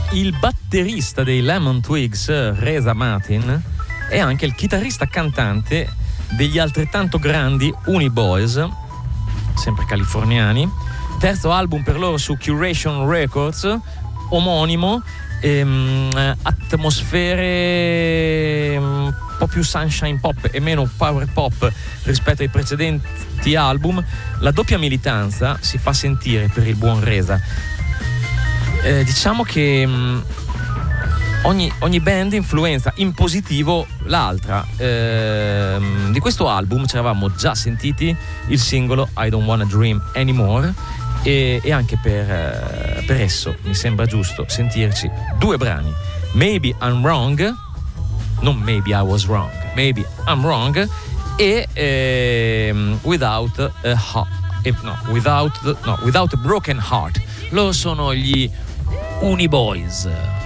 il batterista dei Lemon Twigs, Reza Martin, è anche il chitarrista cantante degli altrettanto grandi Uniboys, sempre californiani. Terzo album per loro su Curation Records, omonimo, atmosfere un po' più sunshine pop e meno power pop rispetto ai precedenti album. La doppia militanza si fa sentire per il buon Reza. Diciamo che ogni band influenza in positivo l'altra. Di questo album ci eravamo già sentiti il singolo I Don't Wanna Dream Anymore, e anche per esso mi sembra giusto sentirci due brani: Maybe I'm Wrong, non Maybe I Was Wrong, Maybe I'm Wrong, e Without a Broken Heart. Loro sono gli Uniboys.